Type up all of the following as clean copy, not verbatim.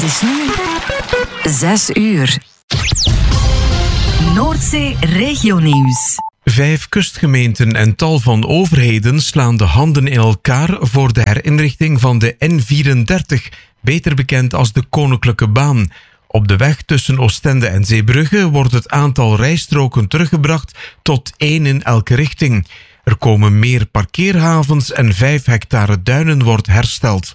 Het is nu 6 uur. Noordzee Regionieuws. 5 kustgemeenten en tal van overheden slaan de handen in elkaar voor de herinrichting van de N34, beter bekend als de Koninklijke Baan. Op de weg tussen Oostende en Zeebrugge wordt het aantal rijstroken teruggebracht tot 1 in elke richting. Er komen meer parkeerhavens en 5 hectare duinen wordt hersteld.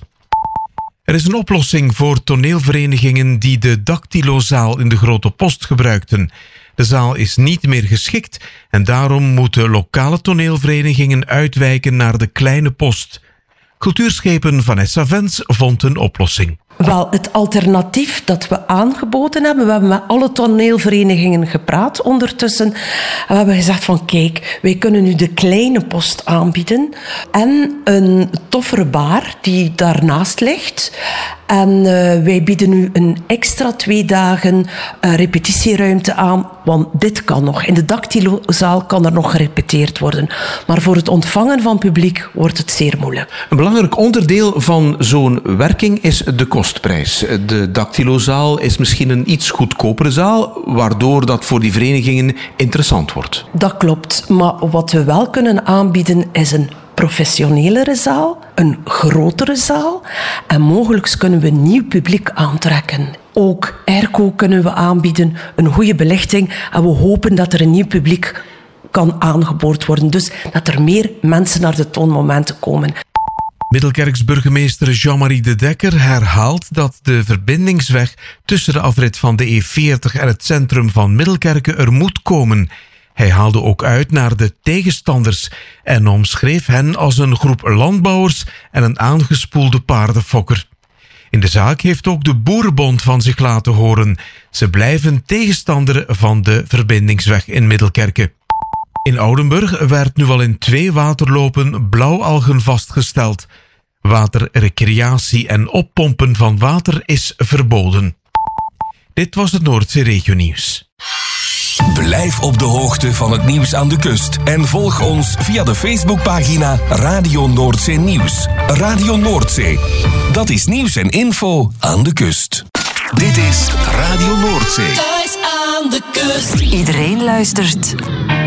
Er is een oplossing voor toneelverenigingen die de Dactylozaal in de Grote Post gebruikten. De zaal is niet meer geschikt en daarom moeten lokale toneelverenigingen uitwijken naar de Kleine Post. Cultuurschepen Vanessa Vens vond een oplossing. Wel, het alternatief dat we aangeboden hebben, we hebben met alle toneelverenigingen gepraat ondertussen. En we hebben gezegd van kijk, wij kunnen nu de Kleine Post aanbieden en een toffere bar die daarnaast ligt. En wij bieden nu een extra 2 dagen repetitieruimte aan, want dit kan nog. In de Dactylozaal kan er nog gerepeteerd worden. Maar voor het ontvangen van publiek wordt het zeer moeilijk. Een belangrijk onderdeel van zo'n werking is de kostprijs. De Dactylozaal is misschien een iets goedkopere zaal, waardoor dat voor die verenigingen interessant wordt. Dat klopt, maar wat we wel kunnen aanbieden is een professionelere zaal, een grotere zaal en mogelijk kunnen we nieuw publiek aantrekken. Ook airco kunnen we aanbieden, een goede belichting en we hopen dat er een nieuw publiek kan aangeboord worden. Dus dat er meer mensen naar de toonmomenten komen. Middelkerks burgemeester Jean-Marie de Dekker herhaalt dat de verbindingsweg tussen de afrit van de E40 en het centrum van Middelkerken er moet komen. Hij haalde ook uit naar de tegenstanders en omschreef hen als een groep landbouwers en een aangespoelde paardenfokker. In de zaak heeft ook de Boerenbond van zich laten horen. Ze blijven tegenstander van de verbindingsweg in Middelkerken. In Oudenburg werd nu al in 2 waterlopen blauwalgen vastgesteld. Waterrecreatie en oppompen van water is verboden. Dit was het Noordzee Regionieuws. Blijf op de hoogte van het nieuws aan de kust en volg ons via de Facebookpagina Radio Noordzee Nieuws. Radio Noordzee, dat is nieuws en info aan de kust. Dit is Radio Noordzee. Thuis aan de kust. Iedereen luistert.